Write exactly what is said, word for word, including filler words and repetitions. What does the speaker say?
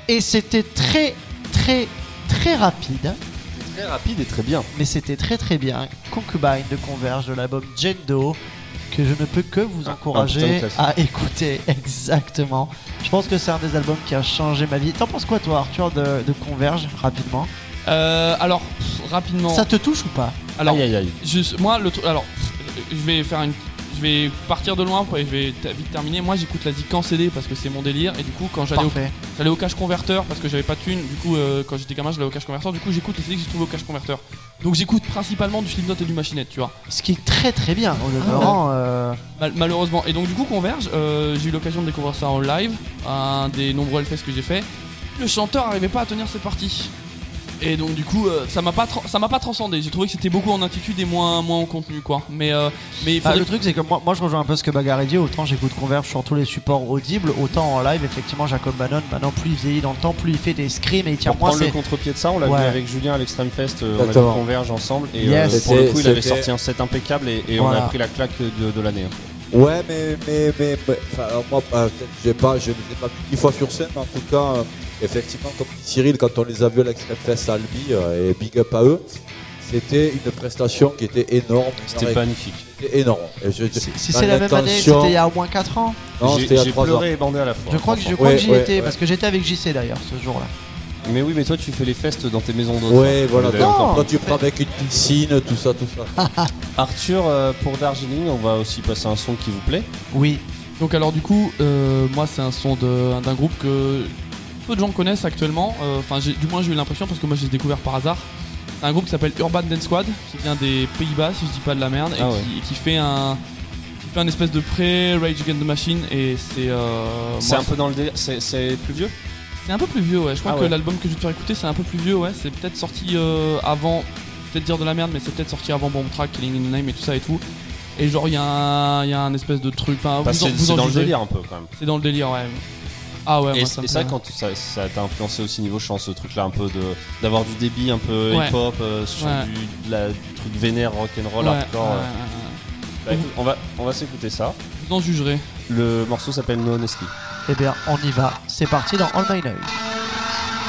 Et c'était très, très, très rapide. Très rapide et très bien. Mais c'était très très bien. Concubine de Converge de l'album Jendo, que je ne peux que vous ah, encourager à écouter. Exactement. Je pense que c'est un des albums qui a changé ma vie. T'en penses quoi toi, Arthur, de, de Converge, rapidement? euh, Alors, pff, rapidement. Ça te touche ou pas? Alors, aïe aïe aïe. Je, moi, le truc. Alors, pff, je vais faire une. Je vais partir de loin, et je vais t- vite terminer. Moi, j'écoute la Zik en C D parce que c'est mon délire. Et du coup, quand j'allais au, j'allais au cache converteur parce que j'avais pas de thune. Du coup, euh, quand j'étais gamin, j'allais au cache converteur. Du coup, j'écoute les C D que j'ai trouvé au cache converteur. Donc, j'écoute principalement du Slipknot et du Machinette, tu vois. Ce qui est très très bien au demeurant. Ah, euh... Mal- malheureusement. Et donc, du coup, Converge, euh, j'ai eu l'occasion de découvrir ça en live, un des nombreux Hellfest que j'ai fait. Le chanteur arrivait pas à tenir ses parties. Et donc du coup euh, ça m'a pas tra- ça m'a pas transcendé. J'ai trouvé que c'était beaucoup en attitude et moins moins en contenu quoi. Mais euh, mais il ah, faudrait... le truc c'est que moi, moi je rejoins un peu ce que Bagarre dit. Autant j'écoute Converge sur tous les supports audibles, autant en live effectivement Jacob Bannon maintenant plus il vieillit dans le temps, plus il fait des screams et il tire Pour moins. prendre c'est... le contre-pied de ça, on l'a ouais. vu avec Julien à l'Extreme Fest, euh, on a vu Converge ensemble et yes. euh, pour le coup il c'était... avait sorti un set impeccable et, et voilà. on a pris la claque de, de l'année. Hein. Ouais mais mais mais, mais alors moi euh, j'ai pas je ne les ai pas vu dix fois sur scène mais en tout cas euh, effectivement comme dit Cyril quand on les a vus à l'Extreme Fest à Albi euh, et big up à eux, c'était une prestation qui était énorme. C'était magnifique. C'était énorme. Et je, si si c'est la même année, c'était il y a au moins quatre ans. Non, j'ai, c'était il y a j'ai trois pleuré ans. et bandé à la fois. Je crois que, je crois ouais, que j'y ouais, étais ouais. parce que j'étais avec J C d'ailleurs ce jour-là. Mais oui, mais toi tu fais les festes dans tes maisons d'hôtes. Ouais, voilà. Non, toi tu prends avec une piscine, tout ça, tout ça. Arthur, euh, pour Darjeeling, on va aussi passer un son qui vous plaît. Oui. Donc alors du coup euh, moi c'est un son de, d'un groupe que peu de gens connaissent actuellement. Enfin euh, du moins j'ai eu l'impression parce que moi j'ai découvert par hasard. C'est un groupe qui s'appelle Urban Dance Squad, qui vient des Pays-Bas si je dis pas de la merde, et, ah qui, ouais. et qui fait un qui fait un espèce de pré-Rage Against the Machine et c'est euh, c'est moi, un peu dans le délire, c'est, c'est plus vieux. C'est un peu plus vieux, ouais. Je crois ah que ouais. l'album que je vais te faire écouter, c'est un peu plus vieux, ouais. C'est peut-être sorti euh, avant, peut-être dire de la merde, mais c'est peut-être sorti avant Bomb Track, Killing in the Name et tout ça et tout. Et genre, il y, y a un espèce de truc. Enfin, bah, vous c'est, en, vous c'est en dans jugez. le délire un peu quand même. C'est dans le délire, ouais. Ah ouais, et, moi ça et me ça, plaît. quand ça, ça t'a influencé aussi niveau chant, ce truc-là, un peu de d'avoir du débit, un peu ouais. hip-hop, euh, sur ouais. du, de la, du truc vénère, rock'n'roll, ouais, hardcore. ouais, Euh. ouais, Bah, écoute, on va on va s'écouter ça. Vous en jugerez. Le morceau s'appelle No Honestly. Eh bien, on y va. C'est parti dans All My Noise.